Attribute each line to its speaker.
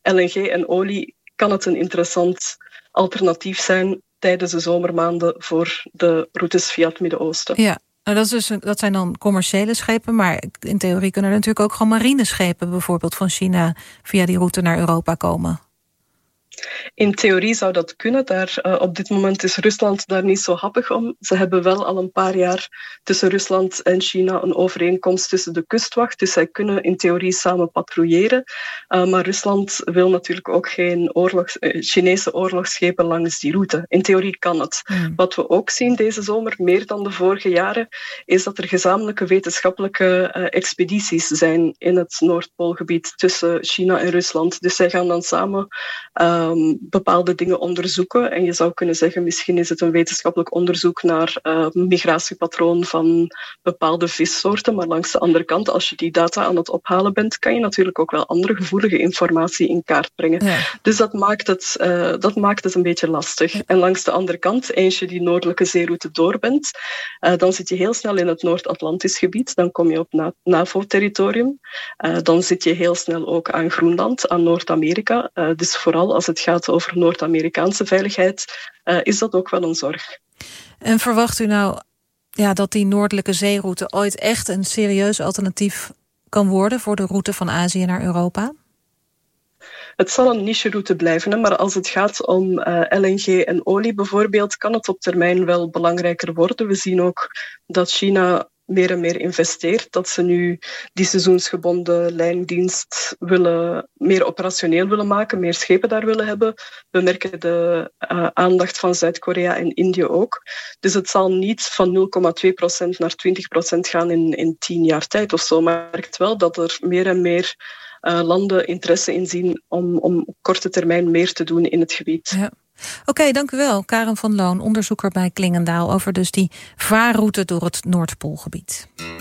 Speaker 1: LNG en olie kan het een interessant alternatief zijn tijdens de zomermaanden voor de routes via het Midden-Oosten.
Speaker 2: Ja, nou, dat zijn dan commerciële schepen, maar in theorie kunnen er natuurlijk ook gewoon marineschepen bijvoorbeeld van China via die route naar Europa komen.
Speaker 1: In theorie zou dat kunnen. Op dit moment is Rusland daar niet zo happig om. Ze hebben wel al een paar jaar tussen Rusland en China een overeenkomst tussen de kustwacht. Dus zij kunnen in theorie samen patrouilleren. Maar Rusland wil natuurlijk ook geen Chinese oorlogsschepen langs die route. In theorie kan het. Wat we ook zien deze zomer, meer dan de vorige jaren, is dat er gezamenlijke wetenschappelijke expedities zijn in het Noordpoolgebied tussen China en Rusland. Dus zij gaan dan samen bepaalde dingen onderzoeken. En je zou kunnen zeggen, misschien is het een wetenschappelijk onderzoek naar migratiepatroon van bepaalde vissoorten. Maar langs de andere kant, als je die data aan het ophalen bent, kan je natuurlijk ook wel andere gevoelige informatie in kaart brengen. Ja. Dus dat maakt het een beetje lastig. Ja. En langs de andere kant, eens je die noordelijke zeeroute door bent, dan zit je heel snel in het Noord-Atlantisch gebied. Dan kom je op NAVO-territorium. Dan zit je heel snel ook aan Groenland, aan Noord-Amerika. Dus vooral als het gaat over Noord-Amerikaanse veiligheid, is dat ook wel een zorg.
Speaker 2: En verwacht u nou dat die noordelijke zeeroute ooit echt een serieus alternatief kan worden voor de route van Azië naar Europa?
Speaker 1: Het zal een niche-route blijven, maar als het gaat om LNG en olie bijvoorbeeld, kan het op termijn wel belangrijker worden. We zien ook dat China meer en meer investeert, dat ze nu die seizoensgebonden lijndienst meer operationeel willen maken, meer schepen daar willen hebben. We merken de aandacht van Zuid-Korea en Indië ook. Dus het zal niet van 0,2% naar 20% gaan in 10 jaar tijd of zo, maar je merkt wel dat er meer en meer landen interesse in zien om op korte termijn meer te doen in het gebied.
Speaker 2: Ja. Oké, dank u wel. Karen van Loon, onderzoeker bij Klingendaal, over dus die vaarroute door het Noordpoolgebied.